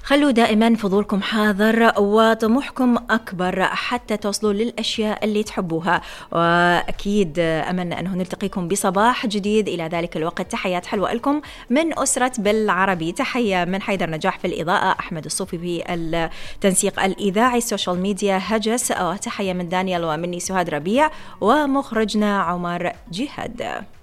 خلوا دائما فضولكم حاضر وطموحكم أكبر حتى توصلوا للأشياء اللي تحبوها، وأكيد أمنى أنه نلتقيكم بصباح جديد. إلى ذلك الوقت تحيات حلوة لكم من أسرة بالعربي. تحية من حيدر نجاح في الإضاءة، أحمد الصوفي في التنسيق الإذاعي، السوشيال ميديا هجس، تحية من دانيال ومني سهاد ربيع، ومخرجنا عمر جهاد.